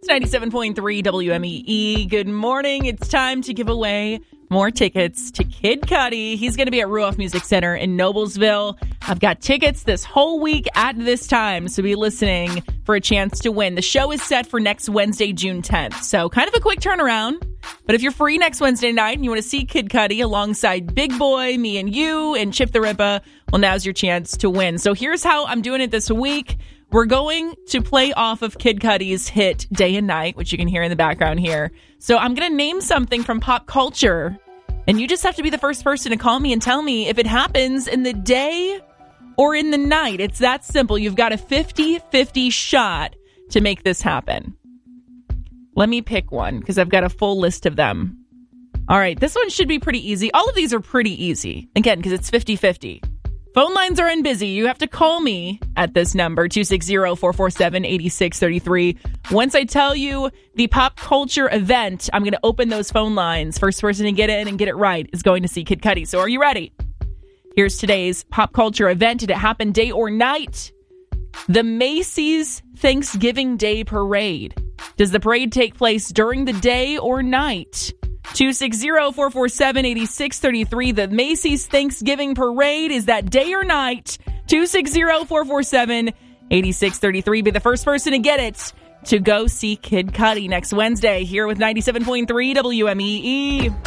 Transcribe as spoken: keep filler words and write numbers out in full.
It's ninety-seven point three W M E E. Good morning. It's time to give away more tickets to Kid Cudi. He's going to be at Ruoff Music Center in Noblesville. I've got tickets this whole week at this time, so be listening for a chance to win. The show is set for next Wednesday, June tenth, so kind of a quick turnaround. But if you're free next Wednesday night and you want to see Kid Cudi alongside Big Boy, me and you, and Chip the Rippa, well, now's your chance to win. So here's how I'm doing it this week. We're going to play off of Kid Cudi's hit Day and Night, which you can hear in the background here. So I'm going to name something from pop culture, and you just have to be the first person to call me and tell me if it happens in the day or in the night. It's that simple. You've got a fifty-fifty shot to make this happen. Let me pick one because I've got a full list of them. All right, this one should be pretty easy. All of these are pretty easy, again, because it's fifty-fifty. Phone lines are in busy. You have to call me at this number, two six zero, four four seven, eight six three three. Once I tell you the pop culture event, I'm going to open those phone lines. First person to get in and get it right is going to see Kid Cudi. So are you ready? Here's today's pop culture event. Did it happen day or night? The Macy's Thanksgiving Day Parade. Does the parade take place during the day or night? two six zero, four four seven, eight six three three. The Macy's Thanksgiving Parade, is that day or night? two six zero, four four seven, eight six three three. Be the first person to get it to go see Kid Cudi next Wednesday here with ninety-seven point three W M E E.